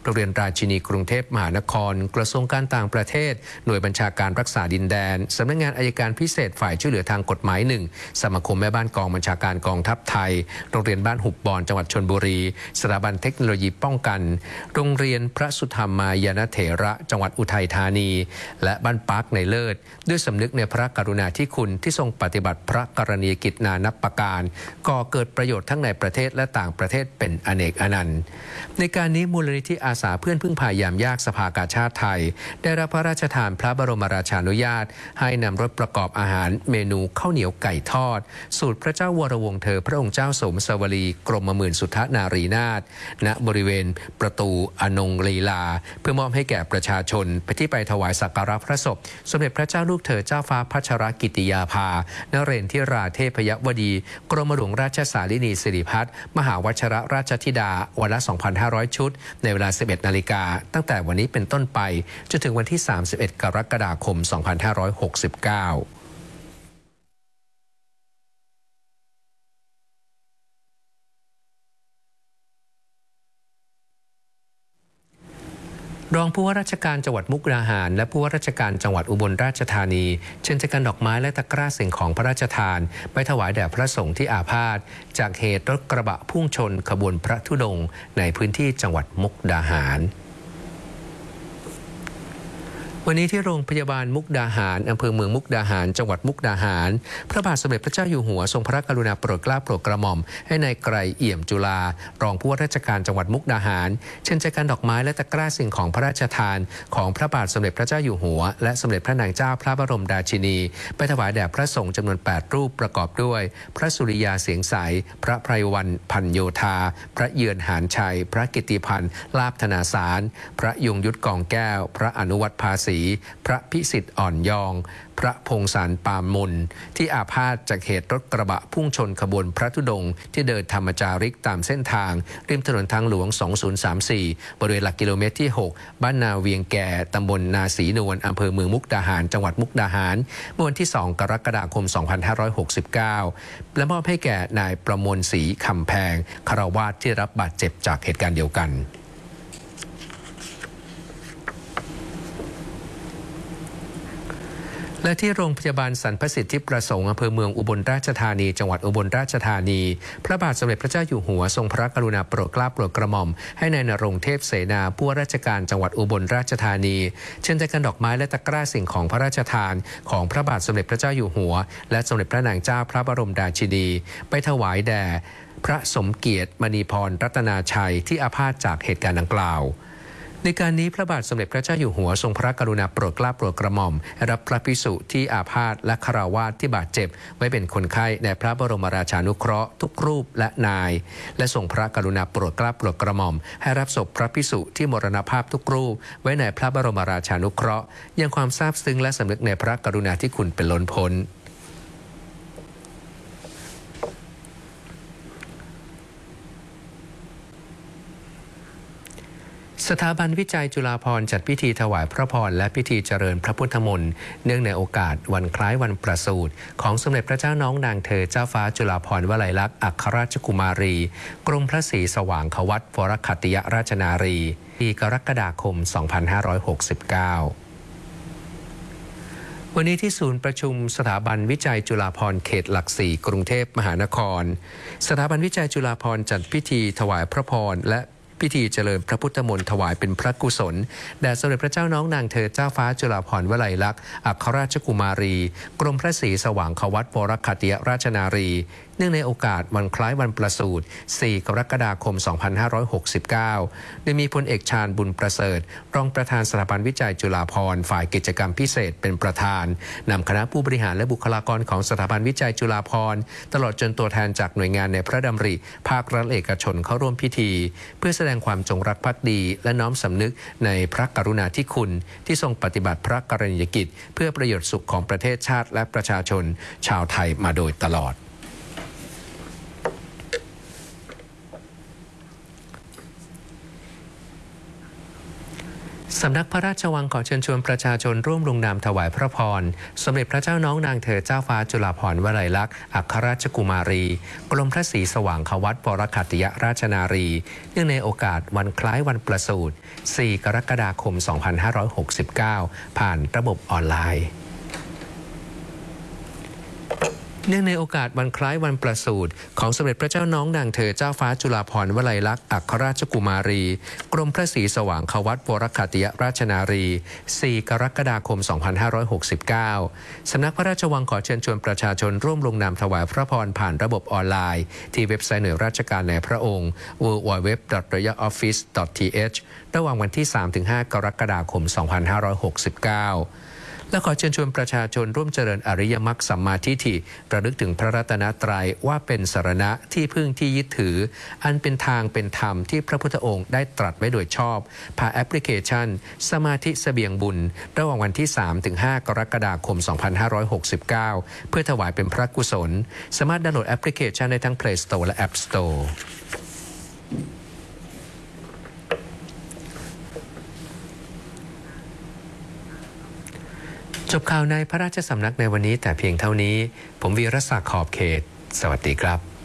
โรงเรียนราชินีกรุงเทพมหานครกระทรวงการต่างประเทศหน่วยบัญชาการรักษาดินแดนสำนักงานอัยการพิเศษฝ่ายช่วยเหลือทางกฎหมาย1สมาคมแม่บ้านกองบัญชาการกองทัพไทยโรงเรียนบ้านหุบบอนจังหวัดชลบุรีสถาบันเทคโนโลยีป้องกันโรงเรียนพระสุธรรมายานเถระจังหวัดอุทัยธานีและบ้านปาร์คในเลิศด้วยสำนึกในพระกรุณาธิคุณที่ทรงปฏิบัติพระกรณียกิจนานับประการก่อเกิดประโยชน์ทั้งในประเทศและต่างประเทศเป็นอเนกอนันต์ในการนี้มูลนิธิอาสาเพื่อนพึ่งพายามยากสภากาชาดไทยได้รับพระราชทานพระบรมราชานุญาตให้นำรถประกอบอาหารเมนูข้าวเหนียวไก่ทอดสูตรพระเจ้าวรวงศ์เธอพระองค์เจ้าสมสวลีกรมหมื่นสุทธนารีนาถณบริเวณประตูอนงลีลาเพื่อมอบให้แก่ประชาชนไปถวายสักการะพระศพสมเด็จพระเจ้าลูกเธอเจ้าฟ้าพัชรกิติยาภานเรนทิราเทพยวดีกรมหลวงราชสารินีสิริพัฒน์มหาวชิรราชธิดาวันละ 2,500 ชุดในเวลา 11 นาฬิกาตั้งแต่วันนี้เป็นต้นไปจนถึงวันที่ 31 กรกฎาคม 2569รองผู้ว่าราชการจังหวัดมุกดาหารและผู้ว่าราชการจังหวัดอุบลราชธานีเชิญจักรดอกไม้และตะกร้าสิ่งของพระราชทานไปถวายแด่พระสงฆ์ที่อาพาธจากเหตุรถกระบะพุ่งชนขบวนพระธุดงค์ในพื้นที่จังหวัดมุกดาหารวันนี้ที่โรงพยาบาลมุกดาหารอำเภอเมืองมุกดาหารจังหวัดมุกดาหารพระบาทสมเด็จพระเจ้าอยู่หัวทรงพระกรุณาโปรดเกล้าโปรดกระหม่อมให้นายไกรเอี่ยมจุฬารองผู้ว่าราชการจังหวัดมุกดาหารเชิญจักรดอกไม้และตะกร้าสิ่งของพระราชทานของพระบาทสมเด็จพระเจ้าอยู่หัวและสมเด็จพระนางเจ้าพระบรมราชินีไปถวายแด่พระสงฆ์จำนวน8รูปประกอบด้วยพระสุริยาเสียงใสพระไพรวันพันโยธาพระเยือนหานชัยพระกิตติพันธ์ลาภธนาสารพระยงยุทธกองแก้วพระอนุวัตรภาษีพระพิสิทธิ์อ่อนยองพระพงศารปามมนที่อาพาธจากเหตุรถกระบะพุ่งชนขบวนพระธุดงค์ที่เดินธรรมจาริกตามเส้นทางริมถนนทางหลวง 2034 บริเวณหลักกิโลเมตรที่ 6 บ้านนาเวียงแก่ตำบลนาศรีนวลอำเภอเมืองมุกดาหารจังหวัดมุกดาหารเมื่อวันที่ 2 กรกฎาคม 2569 และมอบให้แก่นายประมวลศรีคำแพงคฤหัสถ์ที่รับบาดเจ็บจากเหตุการณ์เดียวกันและที่โรงพยาบาลสรรพสิทธิประสงค์อำเภอเมืองอุบลราชธานีจังหวัดอุบลราชธานีพระบาทสมเด็จพระเจ้าอยู่หัวทรงพระกรุณาโปรดเกล้าโปรดกระหม่อมให้นายณรงค์เทพเสนาผู้ว่าราชการจังหวัดอุบลราชธานีเชิญจักรดอกไม้และตะกร้าสิ่งของพระราชทานของพระบาทสมเด็จพระเจ้าอยู่หัวและสมเด็จพระนางเจ้าพระบรมราชินีไปถวายแด่พระสมเกียรติมณีพรรัตนาชัยที่อาพาธจากเหตุการณ์ดังกล่าวในการนี้พระบาทสมเด็จพระเจ้าอยู่หัวทรงพระกรุณาโปรดเกล้าโปรดกระหม่อมรับพระภิกษุที่อาพาธและคฤหัสถ์ที่บาดเจ็บไว้เป็นคนไข้ในพระบรมราชานุเคราะห์ทุกรูปและนายและทรงพระกรุณาโปรดเกล้าโปรดกระหม่อมให้รับศพพระภิกษุที่มรณภาพทุกรูปไว้ในพระบรมราชานุเคราะห์ยังความซาบซึ้งและสำนึกในพระกรุณาธิคุณเป็นล้นพ้นสถาบันวิจัยจุฬาภรณ์จัดพิธีถวายพระพรและพิธีเจริญพระพุทธมนต์เนื่องในโอกาสวันคล้ายวันประสูติของสมเด็จพระเจ้าน้องนางเธอเจ้าฟ้าจุฬาภรณ์วลัยลักษณ์อัครราชกุมารีกรมพระศรีสว่างควัตรวรคัตติยราชนารีปีกรกฎาคม 2569วันนี้ที่ศูนย์ประชุมสถาบันวิจัยจุฬาภรณ์เขตหลักสี่กรุงเทพมหานครสถาบันวิจัยจุฬาภรณ์จัดพิธีถวายพระพรและพิธีเจริญพระพุทธมนต์ถวายเป็นพระกุศลแด่สมเด็จพระเจ้าน้องนางเธอเจ้าฟ้าจุฬาภรณ์วลัยลักษณ์อัครราชกุมารีกรมพระศรีสว่างควัตรวรคัตติยราชนารีเนื่องในโอกาสวันคล้ายวันประสูติ 4 กรกฎาคม 2569 โดยมีพลเอกชาญบุญประเสริฐรองประธานสถาบันวิจัยจุฬาภรณ์ฝ่ายกิจกรรมพิเศษเป็นประธานนำคณะผู้บริหารและบุคลากรของสถาบันวิจัยจุฬาภรณ์ตลอดจนตัวแทนจากหน่วยงานในพระดำริภาครัฐเอกชนเข้าร่วมพิธีเพื่อแสดงความจงรักภักดีและน้อมสำนึกในพระกรุณาธิคุณที่ทรงปฏิบัติพระกรณียกิจเพื่อประโยชน์สุขของประเทศชาติและประชาชนชาวไทยมาโดยตลอดสำนักพระราชวังขอเชิญชวนประชาชนร่วมลงนามถวายพระพรสมเด็จพระเจ้าน้องนางเธอเจ้าฟ้าจุฬาภรณ์วลัยลักษณ์อัครราชกุมารีกรมพระศรีสว่างควัตวรคัตติยราชนารีเนื่องในโอกาสวันคล้ายวันประสูติ 4 กรกฎาคม 2569 ผ่านระบบออนไลน์เนื่องในโอกาสวันคล้ายวันประสูติของสมเด็จพระเจ้าน้องนางเธอเจ้าฟ้าจุฬาภรณ์วลัยลักษณ์อัครราชกุมารีกรมพระศรีสว่างควัตวรคัตติยราชนารี 4 กรกฎาคม 2569 สำนักพระราชวังขอเชิญชวนประชาชนร่วมลงนามถวายพระพรผ่านระบบออนไลน์ที่เว็บไซต์หน่วยราชการในพระองค์ www.royaloffice.th ระหว่างวันที่ 3-5 กรกฎาคม 2569และขอเชิญชวนประชาชนร่วมเจริญอริยมรรคสัมมาทิฏฐิระลึกถึงพระรัตนตรัยว่าเป็นสรณะที่พึ่งที่ยึดถืออันเป็นทางเป็นธรรมที่พระพุทธองค์ได้ตรัสไว้โดยชอบผ่านแอปพลิเคชันสมาธิเสบียงบุญระหว่างวันที่ 3-5 กรกฎาคม 2569 เพื่อถวายเป็นพระกุศลสามารถดาวน์โหลดแอปพลิเคชันได้ทั้ง Play Store และ App Storeจบข่าวในพระราชสำนักในวันนี้แต่เพียงเท่านี้ผมวีรศักดิ์ขอบเขตสวัสดีครับ